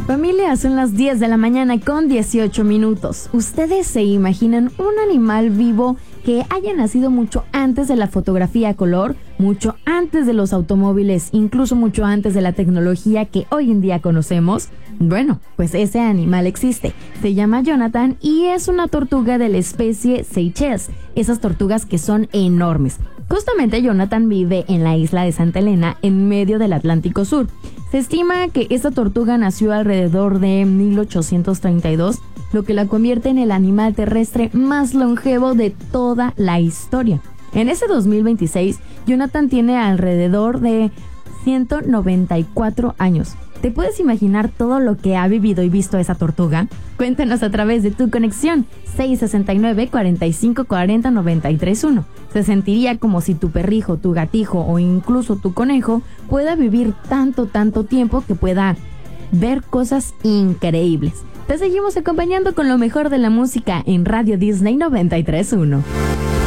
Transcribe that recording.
Familia, son las 10 de la mañana con 18 minutos. ¿Ustedes se imaginan un animal vivo que haya nacido mucho antes de la fotografía a color, mucho antes de los automóviles, incluso mucho antes de la tecnología que hoy en día conocemos? Bueno, pues ese animal existe. Se llama Jonathan y es una tortuga de la especie Seychelles, esas tortugas que son enormes. Justamente Jonathan vive en la isla de Santa Elena, en medio del Atlántico Sur. Se estima que esta tortuga nació alrededor de 1832, lo que la convierte en el animal terrestre más longevo de toda la historia. En ese 2026, Jonathan tiene alrededor de 194 años. ¿Te puedes imaginar todo lo que ha vivido y visto esa tortuga? Cuéntanos a través de tu conexión 669-4540-931. Se sentiría como si tu perrijo, tu gatijo o incluso tu conejo pueda vivir tanto tiempo que pueda ver cosas increíbles. Te seguimos acompañando con lo mejor de la música en Radio Disney 93.1.